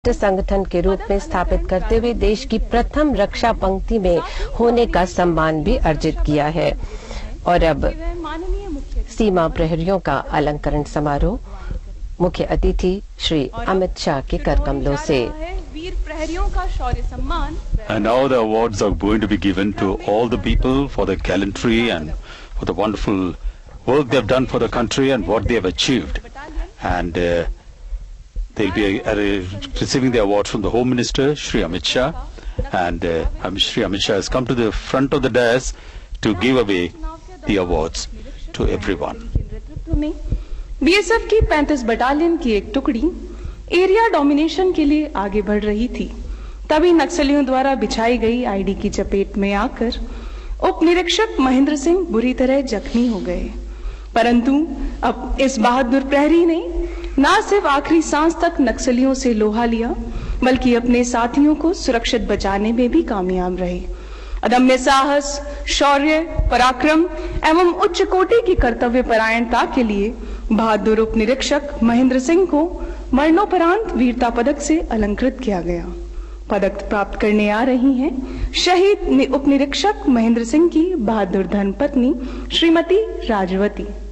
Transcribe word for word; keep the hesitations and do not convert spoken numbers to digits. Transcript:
संगठन के रूप में स्थापित करते हुए देश की प्रथम रक्षा पंक्ति में होने का सम्मान भी अर्जित किया है। और अब सीमा प्रहरियों का अलंकरण समारोह मुख्य अतिथि श्री अमित शाह के कर कमलों से। वीर प्रहरियों का शौर्य सम्मान। And now the awards are going to be given to all the people for their gallantry and for the wonderful work they have done for the country and what they have achieved. And uh, they'll be uh, receiving the award from the Home Minister, Shri Amit Shah. And uh, Shri Amit Shah has come to the front of the dais to give away the awards to everyone. BSF की पैंतीस battalion की एक टुकड़ी area domination के लिए आगे बढ़ रही थी। तभी नक्सलियों द्वारा बिछाई गई आईडी की चपेट में आकर उप निरीक्षक महेंद्र सिंह बुरी तरह जख्मी हो गए। परंतु अब इस बहादुर प्रहरी ने न सिर्फ आखिरी सांस तक नक्सलियों से लोहा लिया, बल्कि अपने साथियों को सुरक्षित बचाने में भी कामयाब रहे। अदम्य साहस, शौर्य, पराक्रम एवं उच्च कोटि की कर्तव्य परायणता के लिए बहादुर उप निरीक्षक महेंद्र सिंह को मरणोपरांत वीरता पदक से अलंकृत किया गया। पदक प्राप्त करने आ रही हैं शहीद उप निरीक्षक महेंद्र सिंह की बहादुर धर्मपत्नी श्रीमती राजवती।